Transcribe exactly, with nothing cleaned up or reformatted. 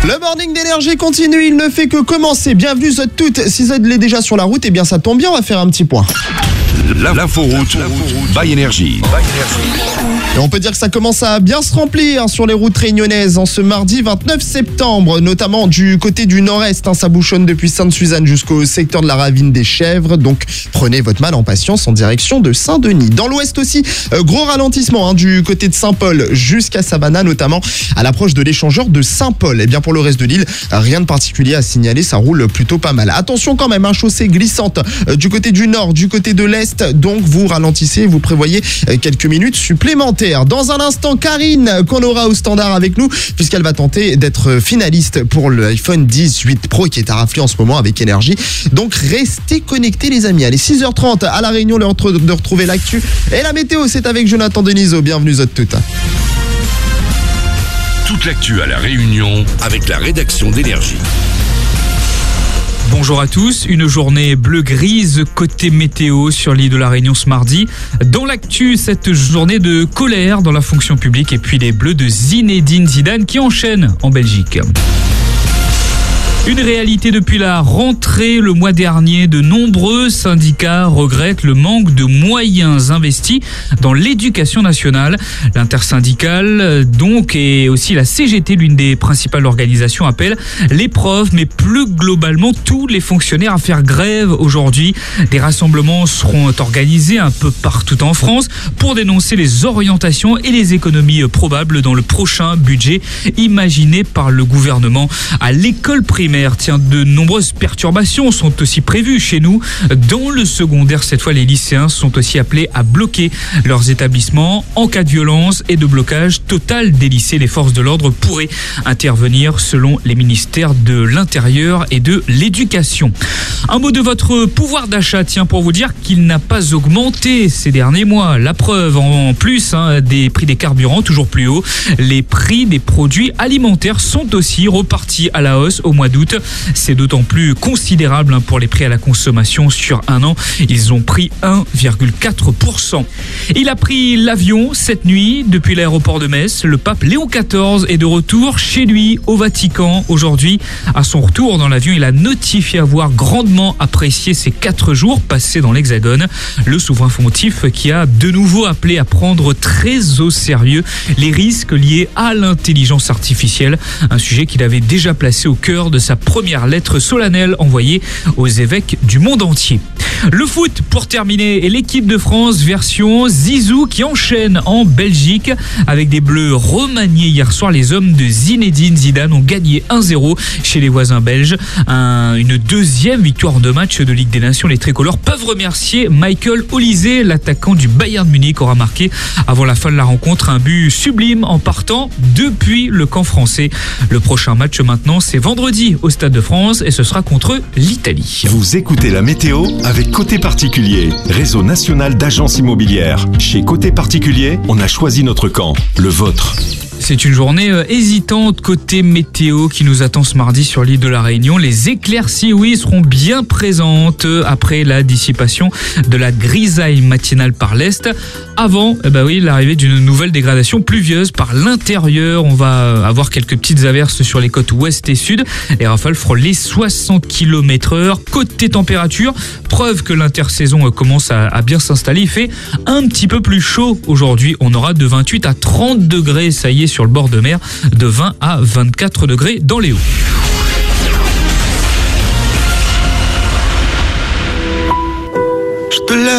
Le morning d'énergie continue, il ne fait que commencer. Bienvenue à toutes. Si vous êtes déjà sur la route, eh bien ça tombe bien, on va faire un petit point. L'inforoute by Énergie. Et on peut dire que ça commence à bien se remplir sur les routes réunionnaises en ce mardi vingt-neuf septembre, notamment du côté du nord-est. Hein, ça bouchonne depuis Sainte-Suzanne jusqu'au secteur de la Ravine des Chèvres. Donc prenez votre mal en patience en direction de Saint-Denis. Dans l'ouest aussi, euh, gros ralentissement hein, du côté de Saint-Paul jusqu'à Savannah, notamment à l'approche de l'échangeur de Saint-Paul. Et bien pour le reste de l'île, rien de particulier à signaler, ça roule plutôt pas mal. Attention quand même, un hein, chaussée glissante euh, du côté du nord, du côté de l'est. Donc vous ralentissez, vous prévoyez euh, quelques minutes supplémentaires. Dans un instant, Karine, qu'on aura au standard avec nous, puisqu'elle va tenter d'être finaliste pour l'iPhone dix-huit Pro qui est à rafler en ce moment avec Énergie. Donc restez connectés les amis. Allez, six heures trente à La Réunion, l'heure de retrouver l'actu. Et la météo, c'est avec Jonathan Denisot. Bienvenue à toutes. Toute l'actu à La Réunion avec la rédaction d'Énergie. Bonjour à tous, une journée bleu-grise côté météo sur l'île de la Réunion ce mardi. Dans l'actu, cette journée de colère dans la fonction publique et puis les Bleus de Zinedine Zidane qui enchaînent en Belgique. Une réalité depuis la rentrée le mois dernier, de nombreux syndicats regrettent le manque de moyens investis dans l'éducation nationale. L'intersyndicale, donc, et aussi la C G T, l'une des principales organisations, appelle les profs, mais plus globalement tous les fonctionnaires à faire grève aujourd'hui. Des rassemblements seront organisés un peu partout en France pour dénoncer les orientations et les économies probables dans le prochain budget imaginé par le gouvernement. À l'école primaire, Tiens, de nombreuses perturbations sont aussi prévues chez nous. Dans le secondaire, cette fois, les lycéens sont aussi appelés à bloquer leurs établissements en cas de violence et de blocage total des lycées. Les forces de l'ordre pourraient intervenir selon les ministères de l'Intérieur et de l'Éducation. Un mot de votre pouvoir d'achat, tiens, pour vous dire qu'il n'a pas augmenté ces derniers mois. La preuve, en plus hein, des prix des carburants toujours plus hauts, les prix des produits alimentaires sont aussi repartis à la hausse au mois d'août. C'est d'autant plus considérable pour les prix à la consommation sur un an. Ils ont pris un virgule quatre pour cent. Il a pris l'avion cette nuit depuis l'aéroport de Metz. Le pape Léon quatorze est de retour chez lui au Vatican aujourd'hui. À son retour dans l'avion, il a notifié avoir grandement apprécié ces quatre jours passés dans l'Hexagone. Le souverain pontife qui a de nouveau appelé à prendre très au sérieux les risques liés à l'intelligence artificielle. Un sujet qu'il avait déjà placé au cœur de sa première lettre solennelle envoyée aux évêques du monde entier. Le foot pour terminer, et l'équipe de France version Zizou qui enchaîne en Belgique avec des Bleus remaniés hier soir. Les hommes de Zinedine Zidane ont gagné un zéro chez les voisins belges. Un, une deuxième victoire de match de Ligue des Nations. Les tricolores peuvent remercier Michael Olise, l'attaquant du Bayern Munich, aura marqué avant la fin de la rencontre un but sublime en partant depuis le camp français. Le prochain match maintenant, c'est vendredi au Stade de France et ce sera contre l'Italie. Vous écoutez la météo avec Côté Particulier, réseau national d'agences immobilières. Chez Côté Particulier, on a choisi notre camp, le vôtre. C'est une journée hésitante côté météo qui nous attend ce mardi sur l'île de la Réunion. Les éclaircies, oui, seront bien présentes après la dissipation de la grisaille matinale par l'est. Avant, eh ben oui, l'arrivée d'une nouvelle dégradation pluvieuse par l'intérieur. On va avoir quelques petites averses sur les côtes ouest et sud. Les rafales frôlent les soixante kilomètres heure. Côté température, preuve que l'intersaison commence à, à bien s'installer. Il fait un petit peu plus chaud aujourd'hui. On aura de vingt-huit à trente degrés, ça y est, sur le bord de mer, de vingt à vingt-quatre degrés dans les Hauts. Je te laisse.